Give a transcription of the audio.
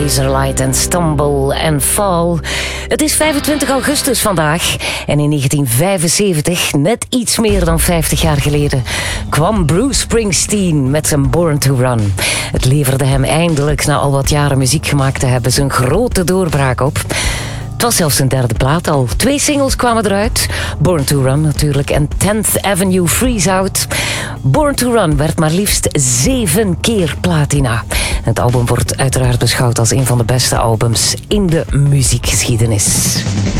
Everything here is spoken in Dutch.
Razorlight en Stumble and Fall. Het is 25 augustus vandaag en in 1975, net iets meer dan 50 jaar geleden, kwam Bruce Springsteen met zijn Born to Run. Het leverde hem eindelijk, na al wat jaren muziek gemaakt te hebben, zijn grote doorbraak op. Het was zelfs zijn derde plaat al. 2 singles kwamen eruit. Born to Run natuurlijk en 10th Avenue Freeze Out. Born to Run werd maar liefst 7 keer platina. Het album wordt uiteraard beschouwd als een van de beste albums in de muziekgeschiedenis.